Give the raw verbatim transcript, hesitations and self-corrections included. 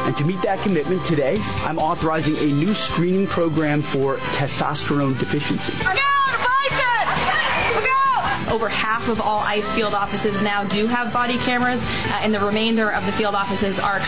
And to meet that commitment today, I'm authorizing a new screening program for testosterone deficiency. Over half of all ICE field offices now do have body cameras, uh, and the remainder of the field offices are